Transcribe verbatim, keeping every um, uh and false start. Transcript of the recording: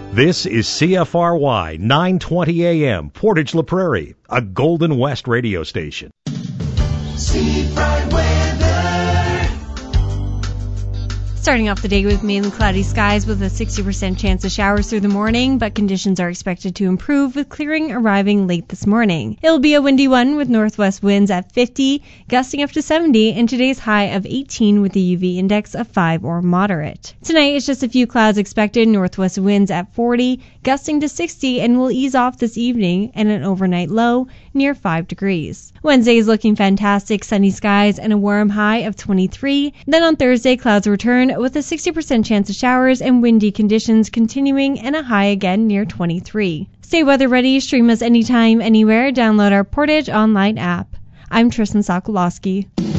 This is C F R Y nine twenty A M, Portage La Prairie, a Golden West radio station. Seafront weather. Starting off the day with mainly cloudy skies with a sixty percent chance of showers through the morning, but conditions are expected to improve with clearing arriving late this morning. It'll be a windy one with northwest winds at fifty, gusting up to seventy, and today's high of eighteen with a U V index of five or moderate. Tonight it's just a few clouds expected, northwest winds at forty, gusting to sixty, and will ease off this evening and an overnight low near five degrees. Wednesday is looking fantastic, sunny skies and a warm high of twenty-three. Then on Thursday, clouds return with a sixty percent chance of showers and windy conditions continuing and a high again near twenty-three. Stay weather ready, stream us anytime, anywhere, download our Portage online app. I'm Tristan Sokolowski.